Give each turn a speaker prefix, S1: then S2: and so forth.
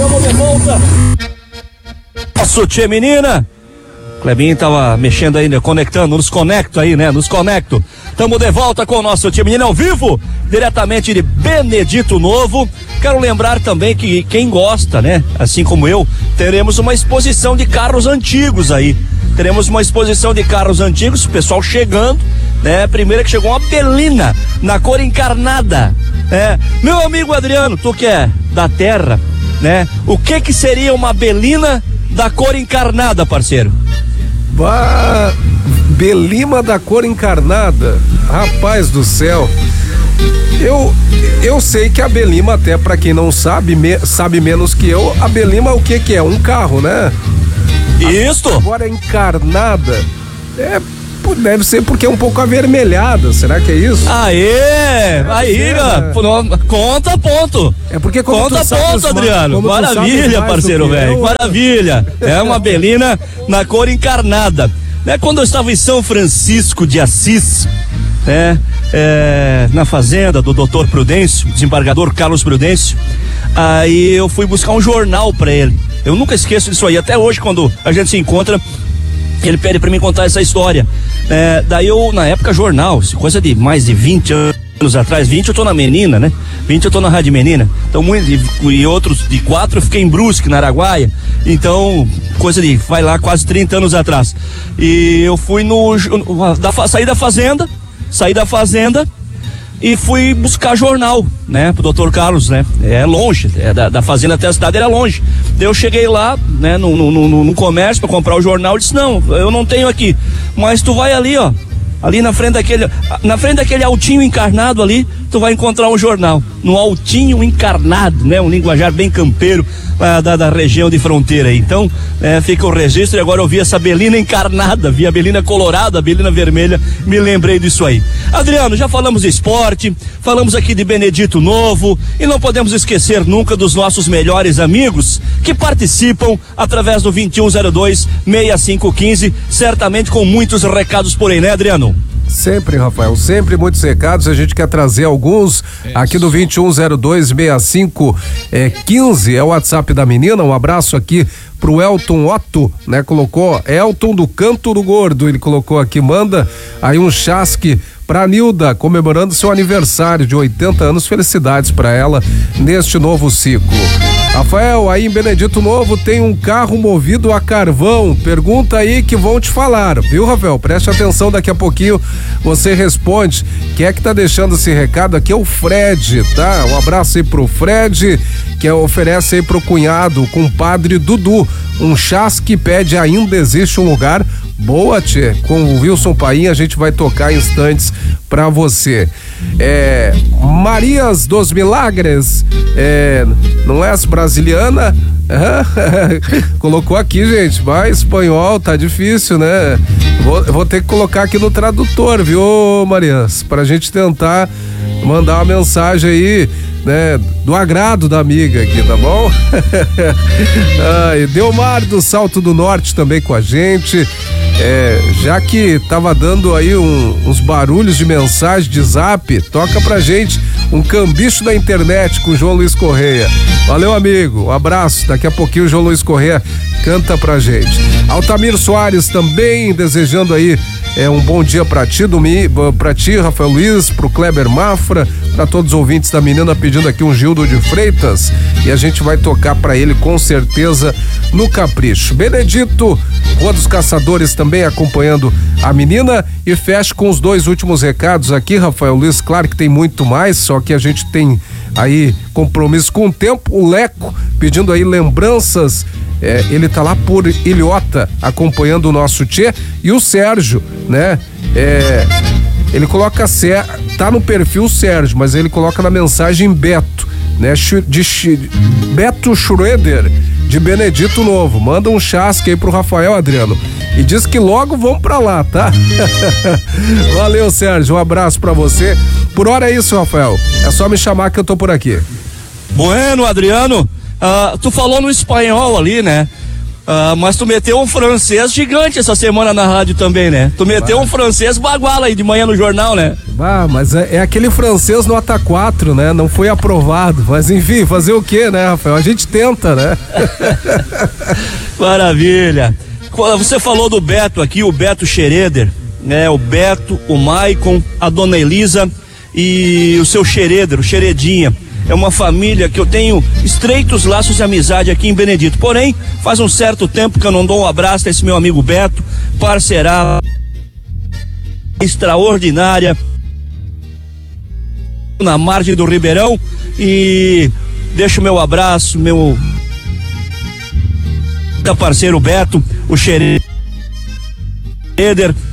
S1: Estamos de volta. Nosso tchê menina. Clebinho tava mexendo aí, né? Conectando, nos conecto aí, né? Nos conecto. Tamo de volta com o nosso tchê menina ao vivo, diretamente de Benedito Novo. Quero lembrar também que quem gosta, né? Assim como eu, teremos uma exposição de carros antigos aí. Teremos uma exposição de carros antigos, o pessoal chegando, né? Primeiro que chegou uma Belina na cor encarnada, né? Meu amigo Adriano, tu que é da terra, né? O que seria uma Belina da cor encarnada, parceiro?
S2: Belima da cor encarnada, rapaz do céu. Eu sei que a Belima, até pra quem não sabe, sabe menos que eu, a Belima o que é? Um carro, né?
S1: Isso.
S2: Agora encarnada, deve ser porque é um pouco avermelhada, será que é isso?
S1: Aê! Aí, né? Conta ponto.
S2: É porque
S1: conta ponto, Adriano. Maravilha, parceiro velho. Maravilha. É uma Belina na cor encarnada. Né? Quando eu estava em São Francisco de Assis, na fazenda do Dr. Prudêncio, desembargador Carlos Prudêncio, aí eu fui buscar um jornal pra ele. Eu nunca esqueço disso aí, até hoje quando a gente se encontra, ele pede pra mim contar essa história. Daí eu, na época, jornal, coisa de mais de 20 anos atrás, 20 eu tô na Menina, né? 20 eu tô na Rádio Menina, então e outros de 4 eu fiquei em Brusque, na Araguaia, então coisa de, vai lá, quase 30 anos atrás. E eu fui saí da fazenda e fui buscar jornal, né, pro Dr. Carlos, né, é longe, da fazenda até a cidade era longe. Daí eu cheguei lá, né, no comércio pra comprar o jornal, disse, não, eu não tenho aqui, mas tu vai ali, ó, ali na frente daquele altinho encarnado ali, tu vai encontrar um jornal, no altinho encarnado, né, um linguajar bem campeiro, da região de fronteira aí. Então, fica o registro. E agora eu vi essa Belina encarnada, vi a Belina colorada, a Belina vermelha, me lembrei disso aí. Adriano, já falamos de esporte, falamos aqui de Benedito Novo, e não podemos esquecer nunca dos nossos melhores amigos que participam através do 2102-6515, certamente com muitos recados por aí, né, Adriano?
S2: Sempre, Rafael, sempre muitos recados. A gente quer trazer alguns aqui do 2102-6515, é o WhatsApp da menina. Um abraço aqui pro Elton Otto, né? Colocou Elton do Canto do Gordo, ele colocou aqui, manda aí um chasque pra Nilda, comemorando seu aniversário de 80 anos, felicidades pra ela neste novo ciclo. Rafael, aí em Benedito Novo tem um carro movido a carvão, pergunta aí que vão te falar, viu, Rafael? Preste atenção, daqui a pouquinho você responde. Quem é que tá deixando esse recado aqui é o Fred, tá? Um abraço aí pro Fred, que oferece aí pro cunhado, o compadre Dudu, um chasque, pede Ainda Existe um Lugar. Boa, tchê, com o Wilson Paim a gente vai tocar instantes pra você. Marias dos Milagres, não és brasiliana? Colocou aqui, gente, mas espanhol tá difícil, né? Vou ter que colocar aqui no tradutor, viu, Marias? Pra gente tentar mandar uma mensagem aí, né, do agrado da amiga aqui, tá bom? Delmar do Salto do Norte também com a gente. Já que tava dando aí uns barulhos de mensagem de zap, toca pra gente um cambicho da internet com o João Luiz Correia. Valeu, amigo, um abraço. Daqui a pouquinho o João Luiz Correia canta pra gente. Altamir Soares também desejando aí um bom dia pra ti, Rafael Luiz, pro Kleber Mafra, pra todos os ouvintes da menina, pedindo aqui um Gildo de Freitas, e a gente vai tocar pra ele com certeza no Capricho. Benedito, Rua dos Caçadores também acompanhando a menina, e fecha com os dois últimos recados aqui, Rafael Luiz. Claro que tem muito mais, só que a gente tem aí compromisso com o tempo. O Leco pedindo aí lembranças, ele tá lá por Ilhota acompanhando o nosso tchê, e o Sérgio, né, ele coloca, tá no perfil Sérgio, mas ele coloca na mensagem Beto, né, Beto Schroeder de Benedito Novo, manda um chasque aí pro Rafael, Adriano, e diz que logo vamos pra lá, tá? Valeu, Sérgio, um abraço pra você. Por hora é isso, Rafael, é só me chamar que eu tô por aqui.
S1: Bueno, Adriano, tu falou no espanhol ali, né? Mas tu meteu um francês gigante essa semana na rádio também, né? Tu meteu um francês baguala aí de manhã no jornal, né?
S2: Mas é aquele francês nota 4, né? Não foi aprovado. Mas enfim, fazer o quê, né, Rafael? A gente tenta, né?
S1: Maravilha. Você falou do Beto aqui, o Beto Xereder, né? O Beto, o Maicon, a dona Elisa e o seu Xereder, o Xeredinha. É uma família que eu tenho estreitos laços de amizade aqui em Benedito. Porém, faz um certo tempo que eu não dou um abraço a esse meu amigo Beto, parceira extraordinária na margem do Ribeirão. E deixo o meu abraço, meu parceiro Beto, o Xereder,